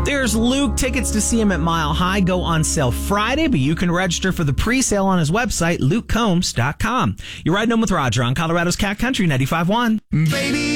There's Luke. Tickets to see him at Mile High go on sale Friday, but you can register for the pre-sale on his website, lukecombs.com. You're riding home with Roger on Colorado's Cat Country 95.1. Baby.